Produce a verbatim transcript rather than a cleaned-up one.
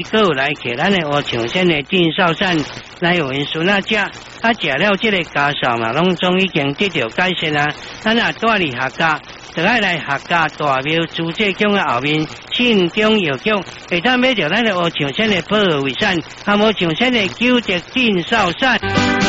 搁有来给咱的乌象山的定寿散来有因孙仔食，啊食了这个家扫嘛，拢总已经得到改善啊。咱也带入客家，就爱来客家大庙朱这宫的后面，信中药局会当买到咱的乌象山的保卫散，还无象山的九德定寿散。